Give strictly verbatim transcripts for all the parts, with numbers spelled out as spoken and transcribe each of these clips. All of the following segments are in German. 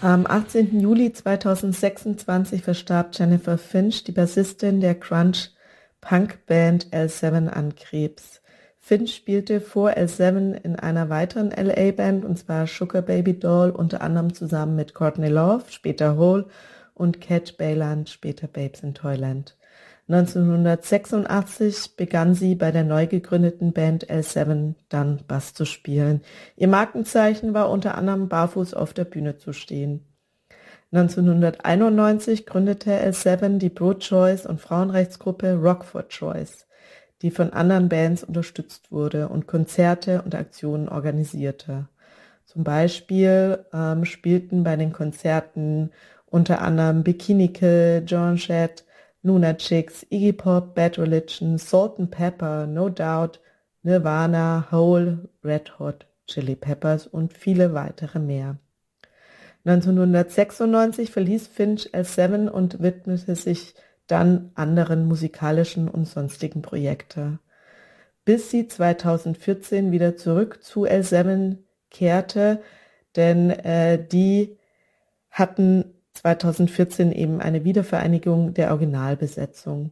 Am achtzehnten Juli zweitausendsechsundzwanzig verstarb Jennifer Finch, die Bassistin der Grunge-Punk-Band L sieben, an Krebs. Finch spielte vor L sieben in einer weiteren L A-Band, und zwar Sugar Baby Doll, unter anderem zusammen mit Courtney Love, später Hole, und Cat Bayland, später Babes in Toyland. neunzehnhundertsechsundachtzig begann sie bei der neu gegründeten Band L sieben dann Bass zu spielen. Ihr Markenzeichen war unter anderem barfuß auf der Bühne zu stehen. neunzehnhunderteinundneunzig gründete L sieben die Pro-Choice- und Frauenrechtsgruppe Rock for Choice, die von anderen Bands unterstützt wurde und Konzerte und Aktionen organisierte. Zum Beispiel ähm, spielten bei den Konzerten unter anderem Bikini Kill, Joan Jett, Lunatics, Iggy Pop, Bad Religion, Salt and Pepper, No Doubt, Nirvana, Hole, Red Hot Chili Peppers und viele weitere mehr. neunzehnhundertsechsundneunzig verließ Finch L sieben und widmete sich dann anderen musikalischen und sonstigen Projekte, bis sie zweitausendvierzehn wieder zurück zu L sieben kehrte, denn äh, die hatten zweitausendvierzehn eben eine Wiedervereinigung der Originalbesetzung.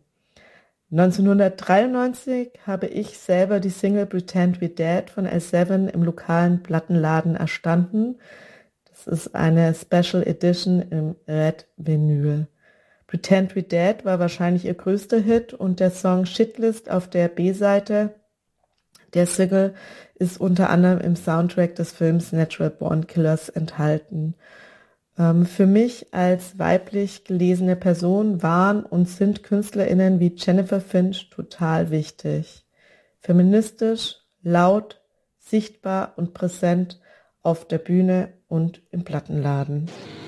neunzehnhundertdreiundneunzig habe ich selber die Single Pretend We're Dead von L sieben im lokalen Plattenladen erstanden. Das ist eine Special Edition im Red Vinyl. Pretend We're Dead war wahrscheinlich ihr größter Hit, und der Song Shitlist auf der B-Seite der Single ist unter anderem im Soundtrack des Films Natural Born Killers enthalten. Ähm, für mich als weiblich gelesene Person waren und sind KünstlerInnen wie Jennifer Finch total wichtig. Feministisch, laut, sichtbar und präsent auf der Bühne und im Plattenladen.